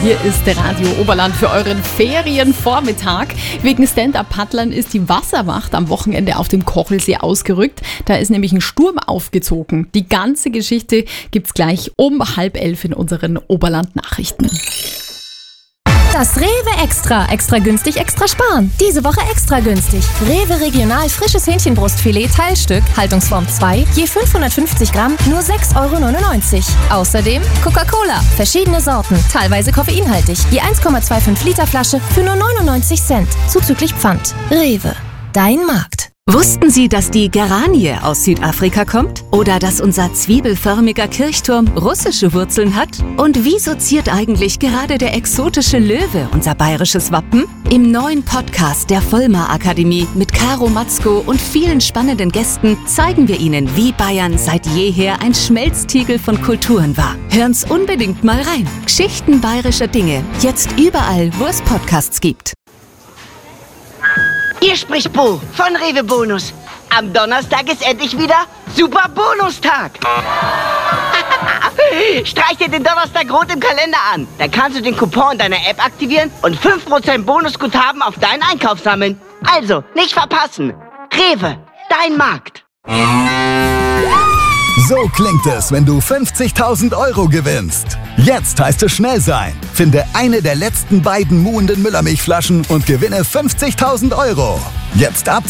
Hier ist der Radio Oberland für euren Ferienvormittag. Wegen Stand-Up-Paddlern ist die Wasserwacht am Wochenende auf dem Kochelsee ausgerückt. Da ist nämlich ein Sturm aufgezogen. Die ganze Geschichte gibt's gleich um 10:30 in unseren Oberland-Nachrichten. Das Rewe Extra. Extra günstig, extra sparen. Diese Woche extra günstig. Rewe Regional frisches Hähnchenbrustfilet Teilstück, Haltungsform 2, je 550 Gramm, nur 6,99 €. Außerdem Coca-Cola, verschiedene Sorten, teilweise koffeinhaltig. Je 1,25 Liter Flasche für nur 99 Cent, zuzüglich Pfand. Rewe, dein Markt. Wussten Sie, dass die Geranie aus Südafrika kommt? Oder dass unser zwiebelförmiger Kirchturm russische Wurzeln hat? Und wieso ziert eigentlich gerade der exotische Löwe unser bayerisches Wappen? Im neuen Podcast der Vollmar Akademie mit Caro Matzko und vielen spannenden Gästen zeigen wir Ihnen, wie Bayern seit jeher ein Schmelztiegel von Kulturen war. Hören's unbedingt mal rein. Geschichten bayerischer Dinge. Jetzt überall, wo es Podcasts gibt. Hier spricht Bo von Rewe Bonus. Am Donnerstag ist endlich wieder Super Bonustag. Streich dir den Donnerstag rot im Kalender an. Dann kannst du den Coupon in deiner App aktivieren und 5% Bonusguthaben auf deinen Einkauf sammeln. Also, nicht verpassen. Rewe, dein Markt. So klingt es, wenn du 50.000 € gewinnst. Jetzt heißt es schnell sein. Finde eine der letzten beiden muhenden Müllermilchflaschen und gewinne 50.000 €. Jetzt ab